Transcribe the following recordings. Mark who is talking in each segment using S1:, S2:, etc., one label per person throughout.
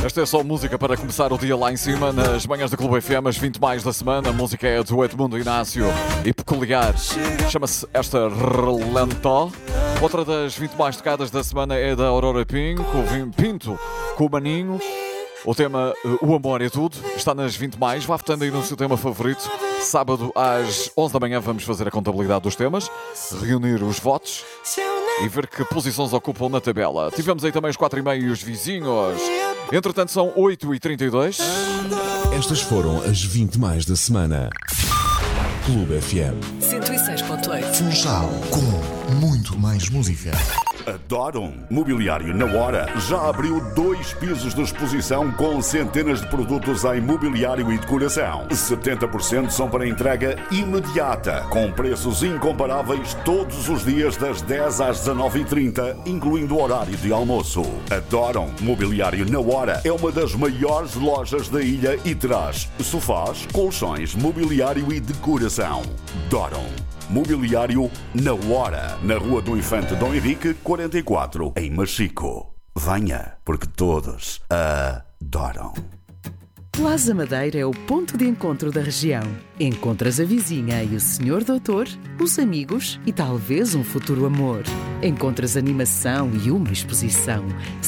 S1: Esta é só música para começar o dia lá em cima, nas manhãs da Clube FM, as 20 mais da semana. A música é do Edmundo Inácio e peculiar. Chama-se esta Relentó. Outra das 20 mais tocadas da semana é da Aurora Pinto, com o Maninho. O tema O Amor é Tudo está nas 20 mais. Vá votando aí no seu tema favorito. Sábado às 11 da manhã vamos fazer a contabilidade dos temas, reunir os votos e ver que posições ocupam na tabela. Tivemos aí também os 4,5 e os vizinhos. Entretanto são 8h32.
S2: Estas foram as 20 mais da semana. Clube FM
S3: 106.8.
S4: Funchal, com muito mais música.
S5: Adoram? Mobiliário na Hora já abriu 2 pisos de exposição com centenas de produtos em mobiliário e decoração. 70% são para entrega imediata, com preços incomparáveis todos os dias das 10 às 19h30, incluindo o horário de almoço. Adoram? Mobiliário na Hora é uma das maiores lojas da ilha e traz sofás, colchões, mobiliário e decoração. Adoram? Mobiliário na Hora, na Rua do Infante Dom Henrique, 44, em Machico. Venha, porque todos adoram.
S3: Plaza Madeira é o ponto de encontro da região. Encontras a vizinha e o senhor doutor, os amigos e talvez um futuro amor. Encontras animação e uma exposição,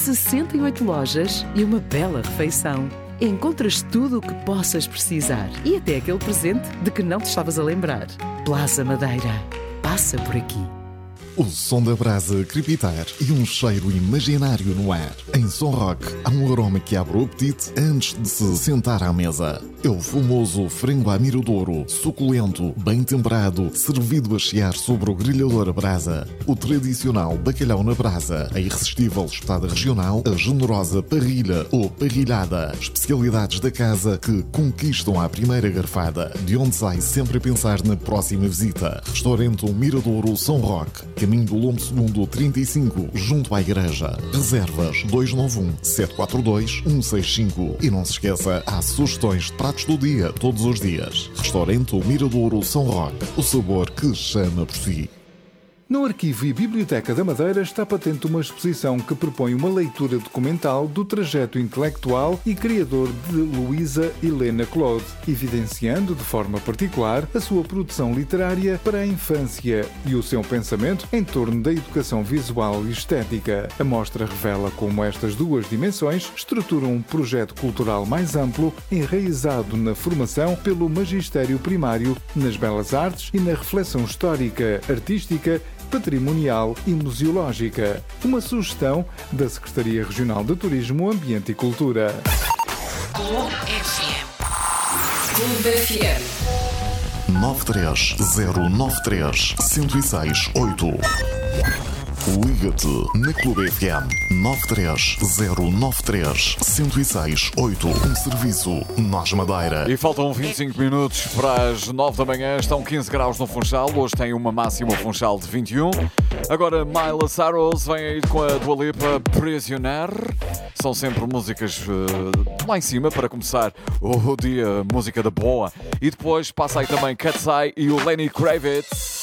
S3: 68 lojas e uma bela refeição. Encontras tudo o que possas precisar e até aquele presente de que não te estavas a lembrar. Plaza Madeira. Passa por aqui.
S4: O som da brasa crepitar e um cheiro imaginário no ar. Em Som Rock há um aroma que abre o apetite antes de se sentar à mesa. É o famoso frango à miradouro, suculento, bem temperado, servido a chiar sobre o grelhador a brasa. O tradicional bacalhau na brasa, a irresistível espetada regional, a generosa parrilha ou parrilhada. Especialidades da casa que conquistam à primeira garfada, de onde sai sempre a pensar na próxima visita. Restaurante Miradouro Som Rock, caminho do Lombo Segundo 35, junto à igreja. Reservas 291-742-165. E não se esqueça, há sugestões de pratos do dia, todos os dias. Restaurante Miradouro São Roque, o sabor que chama por si.
S6: No Arquivo e Biblioteca da Madeira está patente uma exposição que propõe uma leitura documental do trajeto intelectual e criador de Luísa Helena Claude, evidenciando de forma particular a sua produção literária para a infância e o seu pensamento em torno da educação visual e estética. A mostra revela como estas duas dimensões estruturam um projeto cultural mais amplo, enraizado na formação pelo magistério primário, nas belas artes e na reflexão histórica, artística, patrimonial e museológica. Uma sugestão da Secretaria Regional de Turismo, Ambiente e Cultura.
S3: Clube FM. Clube FM.
S4: 93093-1068. Liga-te na Clube FM 93093-1068. Um serviço Nós Madeira.
S1: E faltam 25 minutos para as 9 da manhã. Estão 15 graus no Funchal. Hoje tem uma máxima Funchal de 21. Agora Miley Cyrus vem aí com a Dua Lipa, Prisioner. São sempre músicas lá em cima para começar o dia, música da boa. E depois passa aí também Cat's Eye e o Lenny Kravitz.